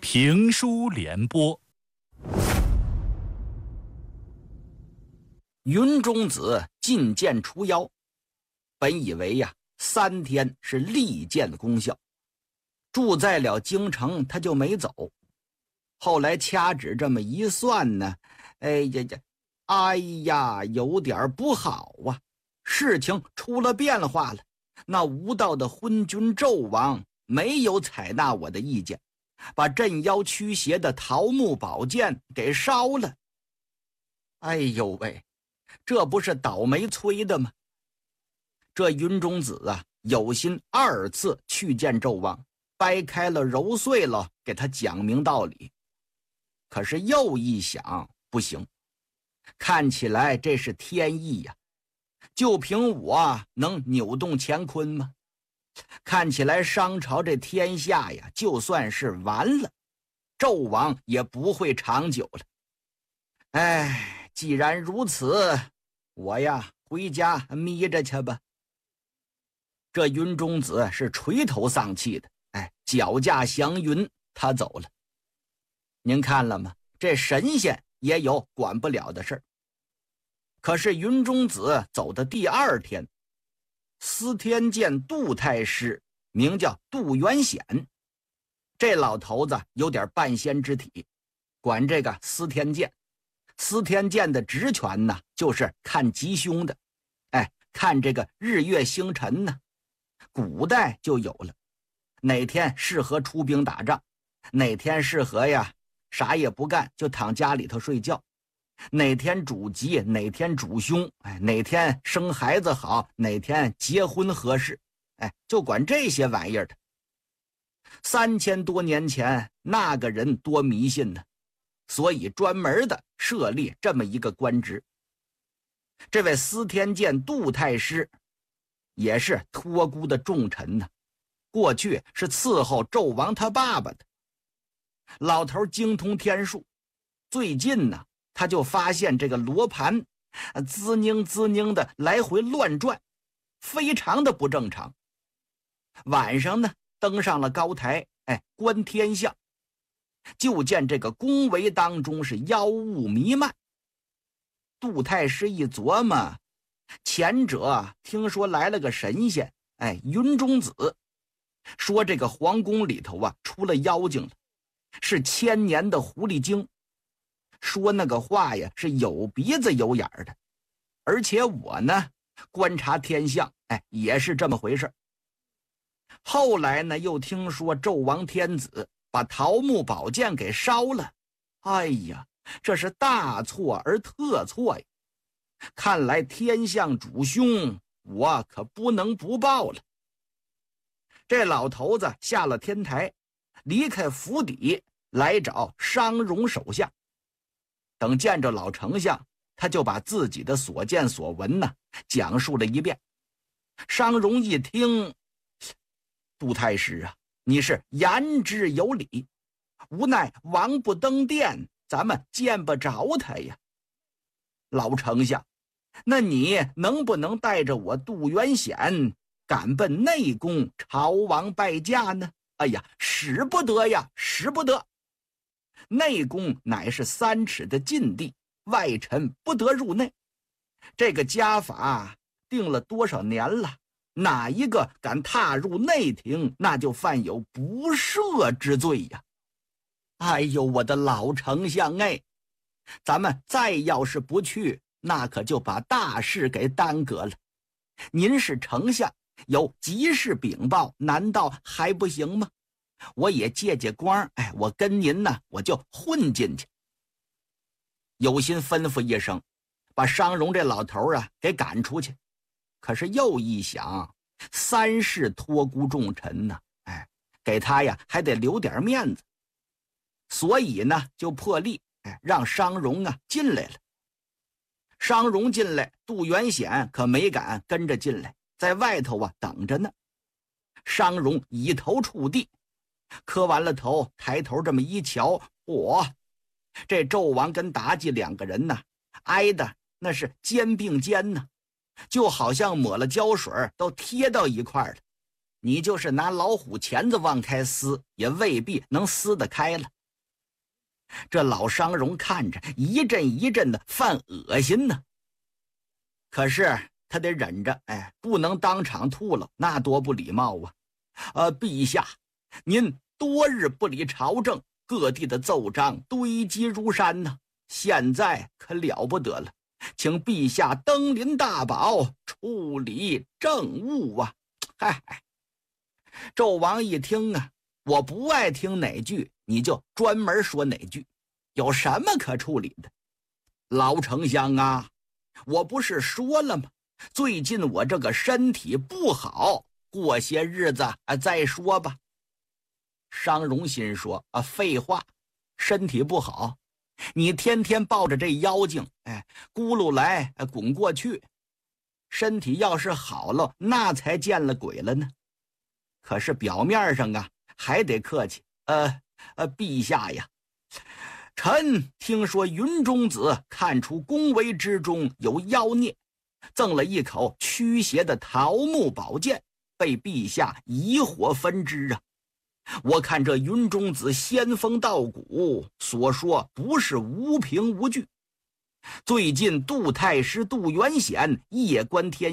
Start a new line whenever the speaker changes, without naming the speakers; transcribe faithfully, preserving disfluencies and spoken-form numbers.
评书联播。
云中子进谏除妖，本以为呀、啊、三天是立见功效，住在了京城他就没走。后来掐指这么一算呢，哎呀呀，哎呀，有点不好啊！事情出了变化了。那无道的昏君纣王没有采纳我的意见，把镇妖驱邪的桃木宝剑给烧了。哎呦喂，这不是倒霉催的吗？这云中子啊，有心二次去见纣王，掰开了揉碎了给他讲明道理。可是又一想，不行，看起来这是天意呀、啊，就凭我能扭动乾坤吗？看起来商朝这天下呀，就算是完了，纣王也不会长久了。哎，既然如此，我呀回家眯着去吧。这云中子是垂头丧气的，哎，脚驾祥云，他走了。您看了吗？这神仙也有管不了的事儿。可是云中子走的第二天，司天监杜太师名叫杜元显，这老头子有点半仙之体，管这个司天监。司天监的职权呢，就是看吉凶的，哎，看这个日月星辰呢。古代就有了，哪天适合出兵打仗，哪天适合呀啥也不干就躺家里头睡觉，哪天主吉，哪天主凶，哎，哪天生孩子好，哪天结婚合适，哎，就管这些玩意儿的。三千多年前，那个人多迷信呢，所以专门的设立这么一个官职。这位司天监杜太师也是托孤的重臣呢，过去是伺候纣王他爸爸的。老头精通天术，最近呢，他就发现这个罗盘滋宁滋宁的来回乱转，非常的不正常。晚上呢，登上了高台，哎，观天象，就见这个宫闱当中是妖雾弥漫。杜太师一琢磨，前者听说来了个神仙，哎，云中子，说这个皇宫里头啊出了妖精了，是千年的狐狸精，说那个话呀是有鼻子有眼的。而且我呢观察天象，哎，也是这么回事。后来呢又听说纣王天子把桃木宝剑给烧了，哎呀，这是大错而特错呀！看来天象主凶，我可不能不报了。这老头子下了天台，离开府邸，来找商容首相。等见着老丞相，他就把自己的所见所闻呢讲述了一遍。商容一听，杜太师啊，你是言之有理，无奈王不登殿，咱们见不着他呀。老丞相，那你能不能带着我杜元显赶奔内宫朝王拜驾呢？哎呀，使不得呀，使不得！内宫乃是三尺的禁地，外臣不得入内。这个家法定了多少年了，哪一个敢踏入内廷，那就犯有不赦之罪呀！哎呦，我的老丞相哎，咱们再要是不去，那可就把大事给耽搁了。您是丞相，有急事禀报，难道还不行吗？我也借借光，哎，我跟您呢，我就混进去。有心吩咐一声，把商容这老头啊给赶出去。可是又一想，三世托孤重臣呢，哎，给他呀还得留点面子，所以呢就破例，哎，让商容啊进来了。商容进来，杜元显可没敢跟着进来，在外头啊等着呢。商容以头触地，磕完了头，抬头这么一瞧，嚯，这纣王跟妲己两个人呢，挨的那是肩并肩呢，就好像抹了胶水都贴到一块了。你就是拿老虎钳子往开撕，也未必能撕得开了。 这老商容看着一阵一阵的犯恶心呢。可是他得忍着，哎，不能当场吐了，那多不礼貌啊！呃，陛下，您多日不理朝政，各地的奏章堆积如山呢，现在可了不得了，请陛下登临大宝，处理政务啊！嗨嗨，纣王一听啊，我不爱听哪句，你就专门说哪句，有什么可处理的？老丞相啊，我不是说了吗？最近我这个身体不好，过些日子啊再说吧。商容心说啊，废话，身体不好，你天天抱着这妖精，哎，咕噜来滚过去。身体要是好了，那才见了鬼了呢。可是表面上啊，还得客气。呃呃，陛下呀，臣听说云中子看出宫闱之中有妖孽，赠了一口驱邪的桃木宝剑，被陛下以火焚之啊！我看这云中子仙风道骨，所说不是无凭无据。最近杜太师杜元显夜观天